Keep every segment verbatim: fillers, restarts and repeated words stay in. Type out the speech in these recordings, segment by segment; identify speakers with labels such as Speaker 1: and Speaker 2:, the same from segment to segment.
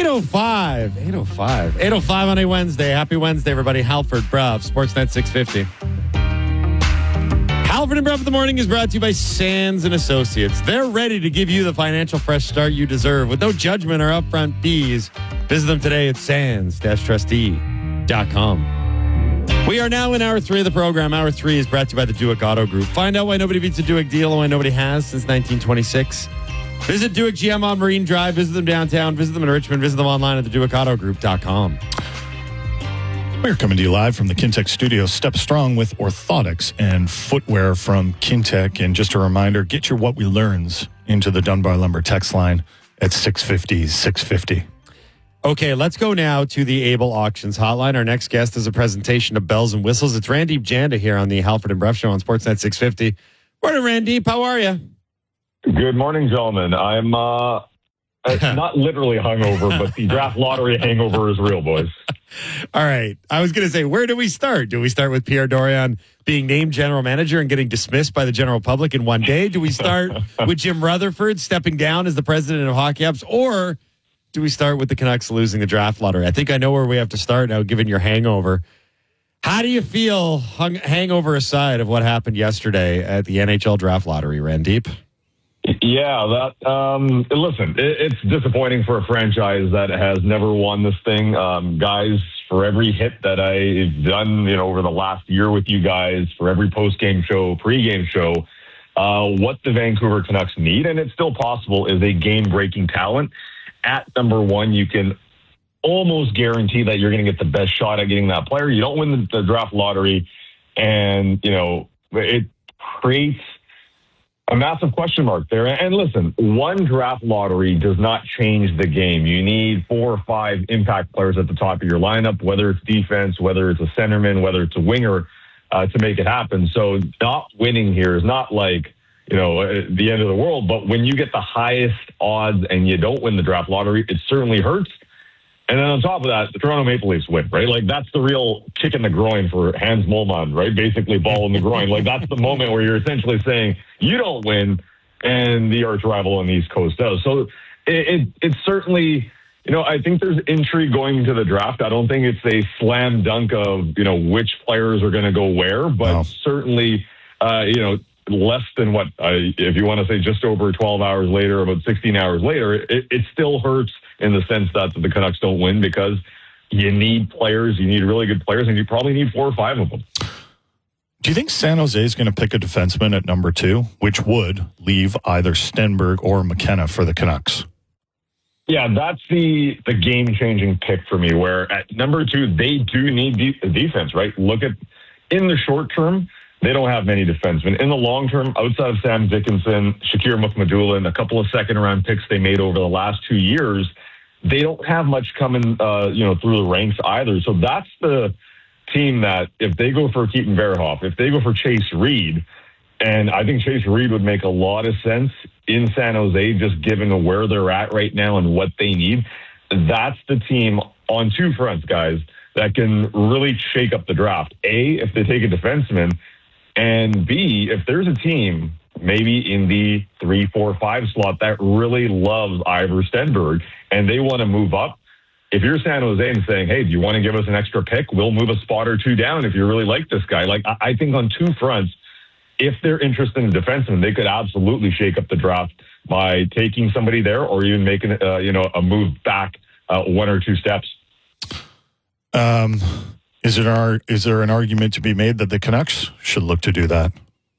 Speaker 1: eight oh five. eight oh five. eight oh five on a Wednesday. Happy Wednesday, everybody. Halford, Bruv, Sportsnet six fifty. Halford and Bruv in the morning is brought to you by Sands and Associates. They're ready to give you the financial fresh start you deserve with no judgment or upfront fees. Visit them today at sands dash trustee dot com. We are now in hour three of the program. Hour three is brought to you by the Duick Auto Group. Find out why nobody beats a Duick deal and why nobody has since nineteen twenty-six. Visit Duick G M on Marine Drive. Visit them downtown. Visit them in Richmond. Visit them online at the duick auto group dot com.
Speaker 2: We're coming to you live from the Kintec studio. Step strong with orthotics and footwear from Kintec. And just a reminder, get your What We Learns into the Dunbar Lumber text line at six fifty, six fifty.
Speaker 1: Okay, let's go now to the Able Auctions hotline. Our next guest is a presentation of Bells and Whistles. It's Randeep Janda here on the Halford and Bruff Show on Sportsnet six fifty. Morning, Randeep. How are you?
Speaker 3: Good morning, gentlemen. I'm uh, not literally hungover, but the draft lottery hangover is real, boys.
Speaker 1: All right. I was going to say, where do we start? Do we start with Pierre Dorion being named general manager and getting dismissed by the general public in one day? Do we start with Jim Rutherford stepping down as the president of Hockey Ops? Or do we start with the Canucks losing the draft lottery? I think I know where we have to start now, given your hangover. How do you feel, hung, hangover aside, of what happened yesterday at the N H L draft lottery, Randeep?
Speaker 3: Yeah, that. Um, listen, it, it's disappointing for a franchise that has never won this thing. Um, guys, for every hit that I've done, you know, over the last year with you guys, for every post-game show, pre-game show, uh, what the Vancouver Canucks need, and it's still possible, is a game-breaking talent. At number one, you can almost guarantee that you're going to get the best shot at getting that player. You don't win the, the draft lottery, and, you know, it creates a massive question mark there. And listen, one draft lottery does not change the game. You need four or five impact players at the top of your lineup, whether it's defense, whether it's a centerman, whether it's a winger, uh, to make it happen. So not winning here is not like, you know, the end of the world. But when you get the highest odds and you don't win the draft lottery, it certainly hurts. And then on top of that, the Toronto Maple Leafs win, right? Like, that's the real kick in the groin for Hans Mollman, right? Basically, ball in the groin. Like, that's the moment where you're essentially saying you don't win, and the arch rival on the East Coast does. So it, it it's certainly, you know, I think there's intrigue going into the draft. I don't think it's a slam dunk of, you know, which players are going to go where, but
Speaker 2: Wow.
Speaker 3: certainly, uh, you know, less than what, I, if you want to say just over twelve hours later, about sixteen hours later, it, it still hurts in the sense that the Canucks don't win because you need players, you need really good players, and you probably need four or five of them.
Speaker 2: Do you think San Jose is going to pick a defenseman at number two, which would leave either Stenberg or McKenna for the Canucks?
Speaker 3: Yeah, that's the the game-changing pick for me, where at number two, they do need de- defense, right? Look at, in the short term, they don't have many defensemen. In the long term, outside of Sam Dickinson, Shakir Mukhamadullin, a couple of second-round picks they made over the last two years, they don't have much coming, uh, you know, through the ranks either. So that's the team that, if they go for Keaton Verhoff, if they go for Chase Reed, and I think Chase Reed would make a lot of sense in San Jose, just given where they're at right now and what they need, that's the team on two fronts, guys, that can really shake up the draft. A, if they take a defenseman, and B, if there's a team maybe in the three, four, five slot that really loves Ivor Stenberg and they want to move up, if you're San Jose and saying, hey, do you want to give us an extra pick? We'll move a spot or two down if you really like this guy. Like, I think on two fronts, if they're interested in a defenseman, they could absolutely shake up the draft by taking somebody there or even making, uh, you know, a move back uh, one or two steps.
Speaker 2: Um, is it our, is there an argument to be made that the Canucks should look to do that?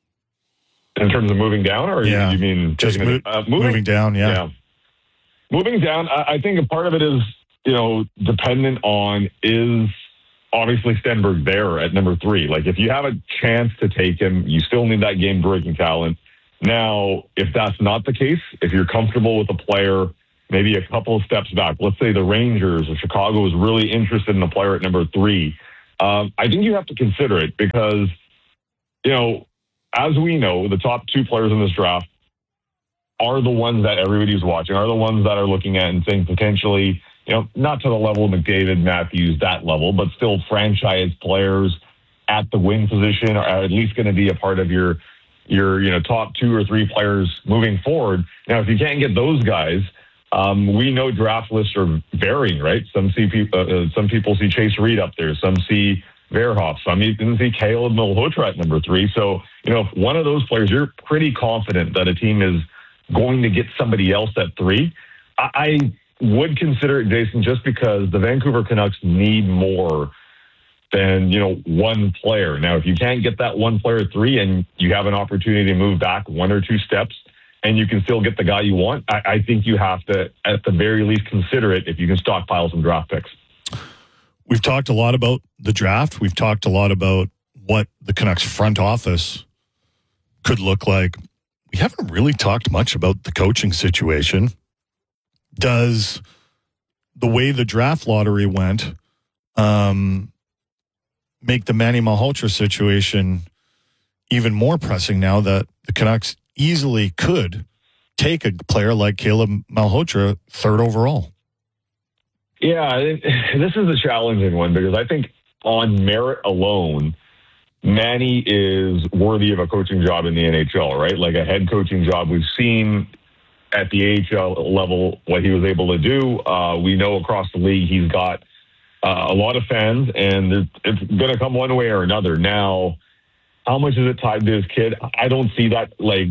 Speaker 3: In terms of moving down, or
Speaker 2: yeah.
Speaker 3: you mean
Speaker 2: just
Speaker 3: taking
Speaker 2: mo-
Speaker 3: it, uh, moving?
Speaker 2: moving down? Yeah.
Speaker 3: yeah. Moving down, I, I think a part of it is, you know, dependent on, is obviously Stenberg there at number three. Like, if you have a chance to take him, you still need that game-breaking talent. Now, if that's not the case, if you're comfortable with a player maybe a couple of steps back, let's say the Rangers or Chicago is really interested in a player at number three, um, I think you have to consider it because, you know, as we know, the top two players in this draft are the ones that everybody's watching, are the ones that are looking at and saying potentially, you know, not to the level of McDavid, Matthews, that level, but still franchise players at the wing position are at least going to be a part of your, your, you know, top two or three players moving forward. Now, if you can't get those guys, Um, we know draft lists are varying, right? Some see people, uh, some people see Chase Reed up there. Some see Verhoff. Some even see Caleb Malhotra at number three. So, you know, if one of those players, you're pretty confident that a team is going to get somebody else at three. I, I would consider it, Jason, just because the Vancouver Canucks need more than, you know, one player. Now, if you can't get that one player at three and you have an opportunity to move back one or two steps and you can still get the guy you want, I, I think you have to, at the very least, consider it if you can stockpile some draft picks.
Speaker 2: We've talked a lot about the draft. We've talked a lot about what the Canucks front office could look like. We haven't really talked much about the coaching situation. Does the way the draft lottery went um, make the Manny Malhotra situation even more pressing now that the Canucks easily could take a player like Caleb Malhotra third overall?
Speaker 3: Yeah, it, this is a challenging one because I think on merit alone, Manny is worthy of a coaching job in the N H L, right? Like a head coaching job. We've seen at the A H L level what he was able to do. Uh, we know across the league he's got uh, a lot of fans, and it's going to come one way or another. Now, how much is it tied to his kid? I don't see that. Like,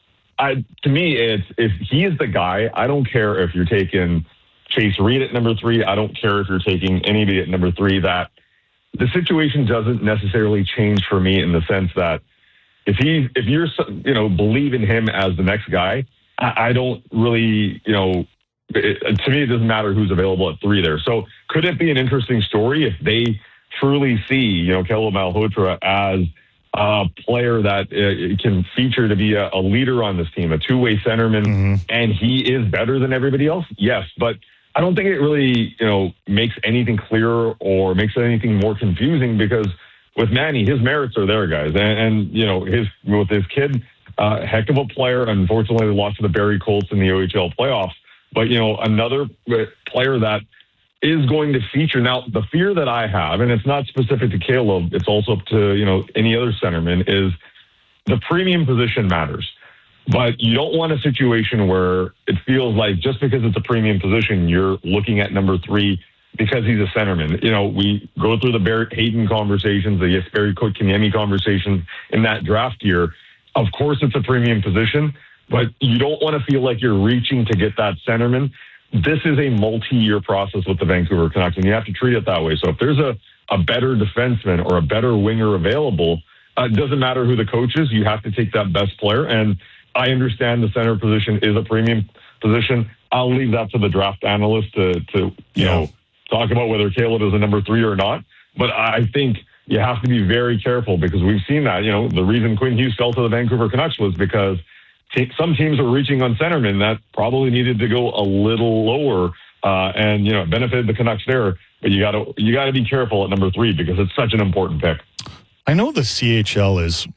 Speaker 3: I to me, it's if he is the guy, I don't care if you're taking Chase Reed at number three. I don't care if you're taking anybody at number three. That the situation doesn't necessarily change for me in the sense that if he, if you're, you know, believe in him as the next guy, I, I don't really, you know, it, to me, it doesn't matter who's available at three there. So could it be an interesting story if they truly see, you know, Caleb Malhotra as a player that uh, can feature to be a, a leader on this team, a two-way centerman, mm-hmm. and he is better than everybody else? Yes, but I don't think it really, you know, makes anything clearer or makes anything more confusing because with Manny, his merits are there, guys. And, and you know, his with his kid, uh, heck of a player. Unfortunately, they lost to the Barrie Colts in the O H L playoffs. But, you know, another player that is going to feature. Now, the fear that I have, and it's not specific to Caleb, it's also up to, you know, any other centerman, is the premium position matters. But you don't want a situation where it feels like just because it's a premium position, you're looking at number three because he's a centerman. You know, we go through the Barrett Hayton conversations, the Jesperi Kotkaniemi conversations in that draft year. Of course, it's a premium position, but you don't want to feel like you're reaching to get that centerman. This is a multi-year process with the Vancouver Canucks, and you have to treat it that way. So if there's a, a better defenseman or a better winger available, uh, it doesn't matter who the coach is, you have to take that best player. And I understand the center position is a premium position. I'll leave that to the draft analyst to, to you yeah. know, talk about whether Caleb is a number three or not. But I think you have to be very careful because we've seen that. You know, the reason Quinn Hughes fell to the Vancouver Canucks was because t- some teams are reaching on centermen that probably needed to go a little lower, uh, and you know, it benefited the Canucks there. But you got to you got to be careful at number three because it's such an important pick.
Speaker 2: I know the C H L is.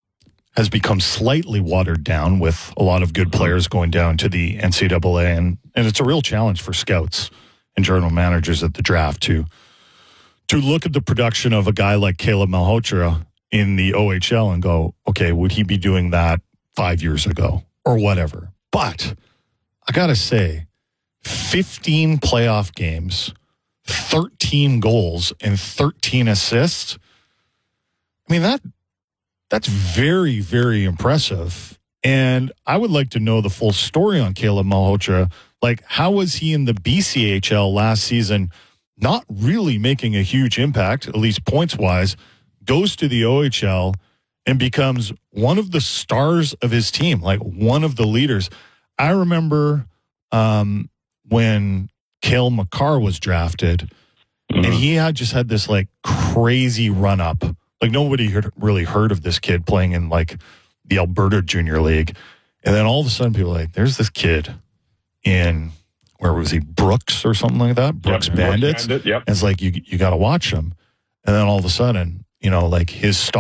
Speaker 2: has become slightly watered down with a lot of good players going down to the N C double A. And, and it's a real challenge for scouts and general managers at the draft to, to look at the production of a guy like Caleb Malhotra in the O H L and go, okay, would he be doing that five years ago or whatever? But I got to say, fifteen playoff games, thirteen goals, and thirteen assists. I mean, that... That's very, very impressive. And I would like to know the full story on Caleb Malhotra. Like, how was he in the B C H L last season, not really making a huge impact, at least points-wise, goes to the O H L and becomes one of the stars of his team, like one of the leaders. I remember um, when Cale Makar was drafted, mm-hmm. and he had just had this, like, crazy run-up. Like, nobody had really heard of this kid playing in, like, the Alberta Junior League. And then all of a sudden, people are like, there's this kid in, where was he, Brooks or something like that? Brooks yep, Bandits. Bandit, yep. And it's like, you you got to watch him. And then all of a sudden, you know, like, his